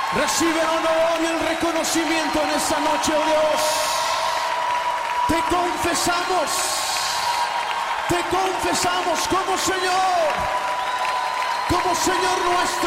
Recibe el honor y el reconocimiento en esta noche, oh Dios. Te confesamos como Señor nuestro.